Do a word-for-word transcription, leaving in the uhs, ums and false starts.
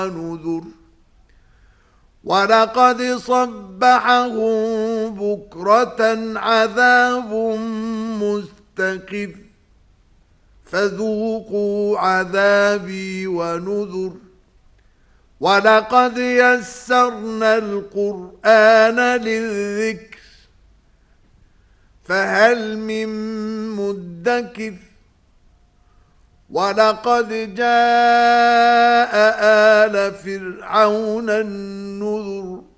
نذر ولقد صبحهم بكرة عذاب مستقر فذوقوا عذابي ونذر ولقد يسرنا القرآن للذكر فهل من مدكر ولقد جاء آل فرعون النذر